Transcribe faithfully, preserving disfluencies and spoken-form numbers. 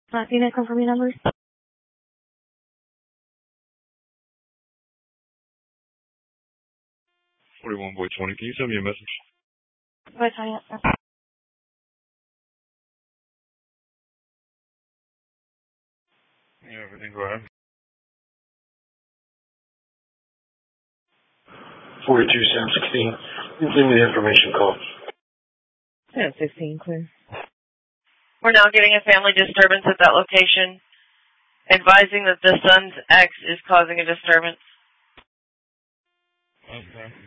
Latina, confirm your numbers. forty-one boy twenty, can you send me a message? Boy twenty. Yeah, everything go ahead. forty-two, Sam sixteen. Give me the information call. Sam sixteen, clear. We're now getting a family disturbance at that location, advising that the son's ex is causing a disturbance. Okay.